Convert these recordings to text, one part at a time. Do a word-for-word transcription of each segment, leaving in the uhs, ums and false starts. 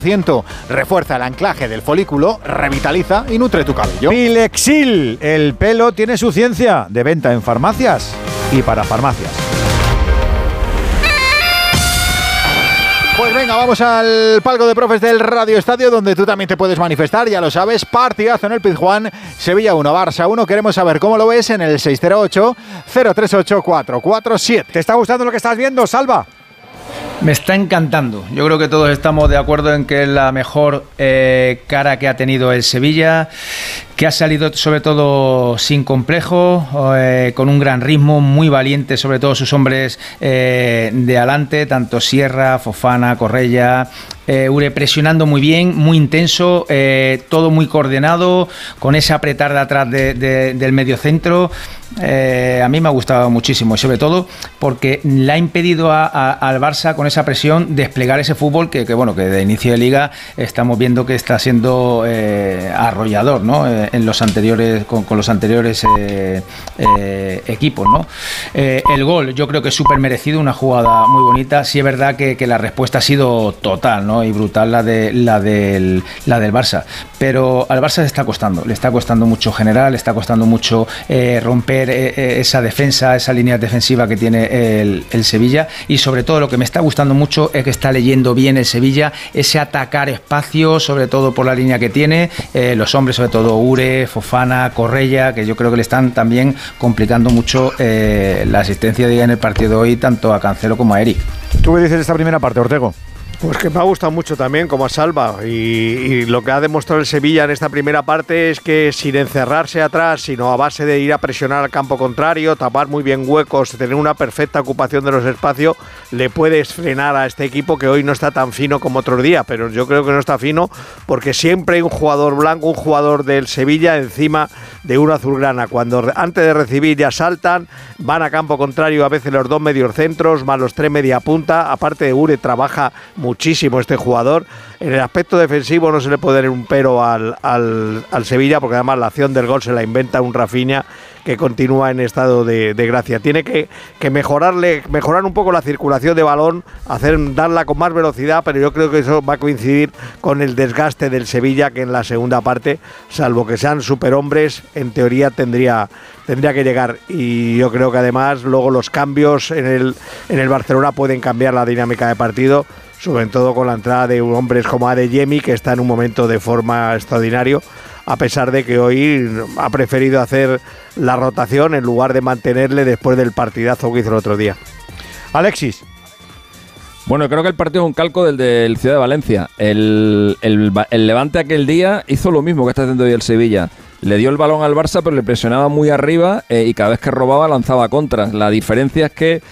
Refuerza el anclaje del folículo, revitaliza y nutre tu cabello. Pilexil, el pelo tiene su ciencia, de venta en farmacias y para farmacias. Pues venga, vamos al palco de profes del Radio Estadio, donde tú también te puedes manifestar, ya lo sabes, partidazo en el Pizjuán, Sevilla uno, Barça uno, queremos saber cómo lo ves en el seis cero ocho, cero tres ocho, cuatro cuatro siete. ¿Te está gustando lo que estás viendo, Salva? Me está encantando. Yo creo que todos estamos de acuerdo en que es la mejor eh, cara que ha tenido el Sevilla, que ha salido sobre todo sin complejo, eh, con un gran ritmo, muy valiente, sobre todo sus hombres eh, de adelante, tanto Sierra, Fofana, Correia, eh, Ure, presionando muy bien, muy intenso, eh, todo muy coordinado, con ese apretar de atrás de, de, del mediocentro. Eh, a mí me ha gustado muchísimo, y sobre todo porque le ha impedido a, a, al Barça con esa presión desplegar ese fútbol que, que bueno, que de inicio de liga estamos viendo que está siendo eh, arrollador, ¿no? Eh, en los anteriores con, con los anteriores eh, eh, equipos, ¿no? Eh, el gol yo creo que es súper merecido, una jugada muy bonita. Sí es verdad que, que la respuesta ha sido total, ¿no? Y brutal la de la del la del Barça, pero al Barça le está costando, le está costando mucho generar, le está costando mucho eh, romper esa defensa, esa línea defensiva que tiene el, el Sevilla, y sobre todo lo que me está gustando mucho es que está leyendo bien el Sevilla, ese atacar espacio, sobre todo por la línea que tiene, eh, los hombres, sobre todo Ure, Fofana, Correia, que yo creo que le están también complicando mucho eh, la asistencia de en el partido de hoy, tanto a Cancelo como a Eric. ¿Tú qué dices de esta primera parte, Ortego? Pues que me ha gustado mucho también, como a Salva, y, y lo que ha demostrado el Sevilla en esta primera parte es que sin encerrarse atrás, sino a base de ir a presionar al campo contrario, tapar muy bien huecos, tener una perfecta ocupación de los espacios, le puedes frenar a este equipo que hoy no está tan fino como otros días, pero yo creo que no está fino porque siempre hay un jugador blanco, un jugador del Sevilla encima de un azulgrana. Cuando antes de recibir ya saltan, van a campo contrario a veces los dos mediocentros, más los tres media punta, aparte de Ure trabaja muy muchísimo este jugador. En el aspecto defensivo no se le puede dar un pero al, al, al Sevilla, porque además la acción del gol se la inventa un Rafinha que continúa en estado de, de gracia. Tiene que, que mejorarle, mejorar un poco la circulación de balón, hacer, darla con más velocidad, pero yo creo que eso va a coincidir con el desgaste del Sevilla, que en la segunda parte, salvo que sean superhombres, en teoría tendría, tendría que llegar. Y yo creo que además luego los cambios en el, en el Barcelona pueden cambiar la dinámica de partido, sobre todo con la entrada de hombres como Adeyemi, que está en un momento de forma extraordinario, a pesar de que hoy ha preferido hacer la rotación en lugar de mantenerle después del partidazo que hizo el otro día. Alexis. Bueno, creo que el partido es un calco del del Ciudad de Valencia. El, el, el Levante aquel día hizo lo mismo que está haciendo hoy el Sevilla. Le dio el balón al Barça, pero le presionaba muy arriba eh, y cada vez que robaba lanzaba contras. La diferencia es que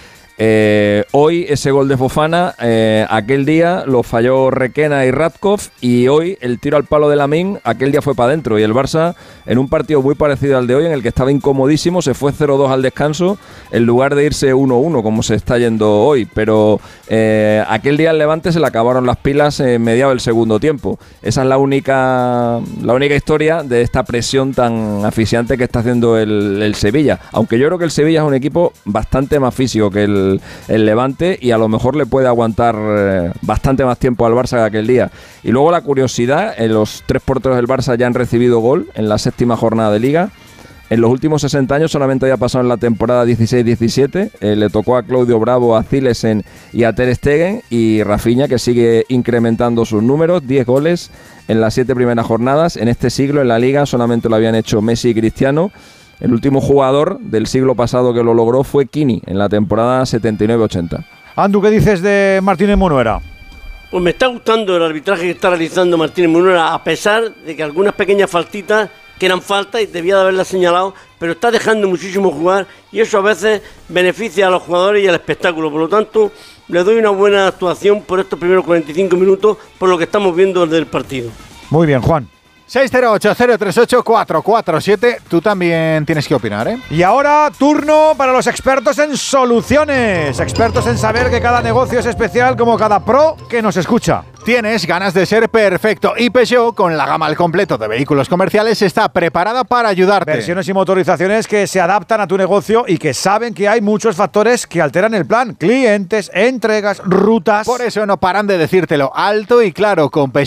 Eh, hoy ese gol de Fofana, eh, aquel día lo falló Requena y Radkov, y hoy el tiro al palo de Lamine, aquel día fue para adentro, y el Barça en un partido muy parecido al de hoy, en el que estaba incomodísimo, se fue cero dos al descanso en lugar de irse uno uno como se está yendo hoy, pero eh, aquel día al Levante se le acabaron las pilas en mediado del segundo tiempo. Esa es la única la única historia de esta presión tan asfixiante que está haciendo el, el Sevilla, aunque yo creo que el Sevilla es un equipo bastante más físico que el El, el Levante, y a lo mejor le puede aguantar eh, bastante más tiempo al Barça que aquel día. Y luego la curiosidad, eh, los tres porteros del Barça ya han recibido gol en la séptima jornada de Liga. En los últimos sesenta años solamente había pasado en la temporada dieciséis diecisiete, eh, le tocó a Claudio Bravo, a Zilesen y a Ter Stegen, y Rafinha, que sigue incrementando sus números, diez goles en las siete primeras jornadas. En este siglo en la Liga solamente lo habían hecho Messi y Cristiano. El último jugador del siglo pasado que lo logró fue Kini, en la temporada setenta y nueve ochenta. Andu, ¿qué dices de Martínez Munuera? Pues me está gustando el arbitraje que está realizando Martínez Munuera, a pesar de que algunas pequeñas faltitas que eran faltas y debía de haberlas señalado, pero está dejando muchísimo jugar, y eso a veces beneficia a los jugadores y al espectáculo. Por lo tanto, le doy una buena actuación por estos primeros cuarenta y cinco minutos, por lo que estamos viendo del partido. Muy bien, Juan. seis cero ocho, cero tres ocho, cuatro cuatro siete. Tú también tienes que opinar, ¿eh? Y ahora, turno para los expertos en soluciones. Expertos en saber que cada negocio es especial como cada pro que nos escucha. Tienes ganas de ser perfecto, y Peugeot, con la gama al completo de vehículos comerciales, está preparada para ayudarte. Versiones y motorizaciones que se adaptan a tu negocio y que saben que hay muchos factores que alteran el plan. Clientes, entregas, rutas. Por eso no paran de decírtelo alto y claro, con Peugeot